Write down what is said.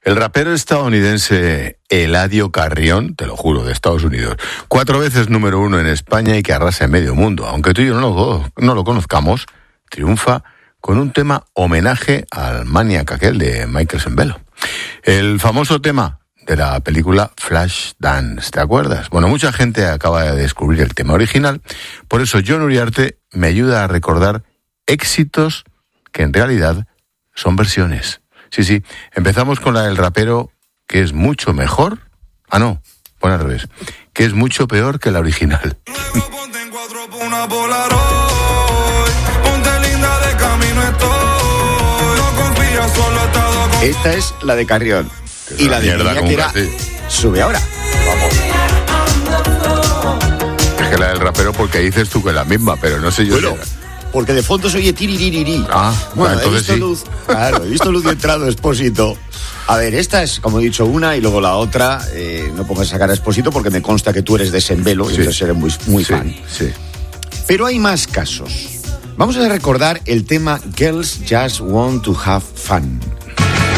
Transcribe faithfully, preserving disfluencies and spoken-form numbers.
El rapero estadounidense Eladio Carrión, te lo juro, de Estados Unidos, cuatro veces número uno en España y que arrasa en medio mundo, aunque tú y yo no lo, no lo conozcamos, triunfa con un tema homenaje al Maniac aquel de Michael Sembello. El famoso tema de la película Flashdance, ¿te acuerdas? Bueno, mucha gente acaba de descubrir el tema original, por eso Jon Uriarte me ayuda a recordar éxitos que en realidad son versiones. Sí, sí, empezamos con la del rapero que es mucho mejor, ah no, pon al revés, que es mucho peor que la original. Esta es la de Carrión. Y la de Emilia, que era sí. Sube ahora. Vamos. Es que la del rapero porque dices tú que es la misma, pero no sé yo. Bueno, si porque de fondo se oye tiriririrí. Ah, bueno, he visto sí. luz. Claro, he visto luz y entrado Expósito. A ver, esta es, como he dicho, una y luego la otra. Eh, no pongas a sacar a Expósito porque me consta que tú eres de Sembello sí. y entonces eres muy, muy sí, fan. Sí. Pero hay más casos. Vamos a recordar el tema Girls Just Want to Have Fun.